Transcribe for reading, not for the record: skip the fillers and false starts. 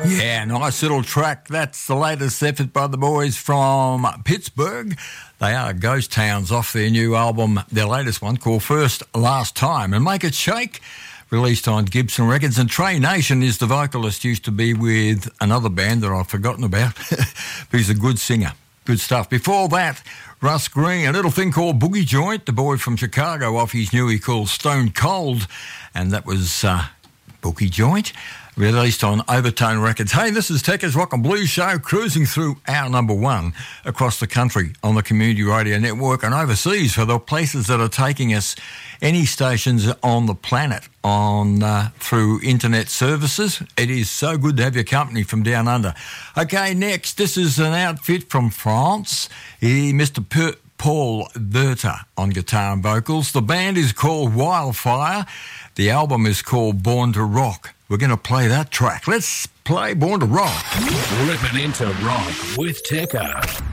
Yeah, nice little track. That's the latest effort by the boys from Pittsburgh. They are Ghost Towns off their new album, their latest one called First Last Time. And Make It Shake, released on Gibson Records. And Trey Nation is the vocalist, used to be with another band that I've forgotten about. But he's a good singer. Good stuff. Before that, Russ Green, a little thing called Boogie Joint, the boy from Chicago off his new called Stone Cold. And that was Boogie Joint, released on Overtone Records. Hey, this is Tekka's Rock and Blues Show, cruising through our number one across the country on the Community Radio Network and overseas for the places that are taking us, any stations on the planet on through internet services. It is so good to have your company from down under. Okay, next, this is an outfit from France. Mr. Paul Berta on guitar and vocals. The band is called Wildfire. The album is called Born to Rock. We're going to play that track. Let's play Born to Rock. Ripping into rock with Tekka.